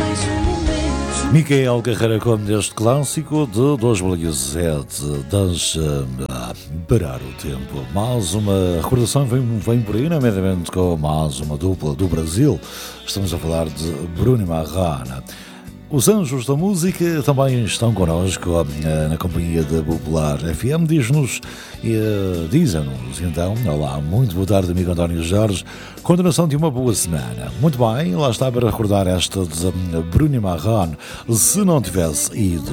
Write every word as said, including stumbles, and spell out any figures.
Micael Carreira com este clássico de dois mil e dezessete, Deixa Parar o Tempo. Mais uma recordação vem, vem por aí, nomeadamente com mais uma dupla do Brasil. Estamos a falar de Bruno e Marrone. Os Anjos da Música também estão connosco na companhia da Popular F M. Diz-nos, dizem-nos então, olá, muito boa tarde, amigo António Jorge, continuação de uma boa semana. Muito bem, lá está para recordar esta de Bruno e Marrone, Se Não Tivesse Ido.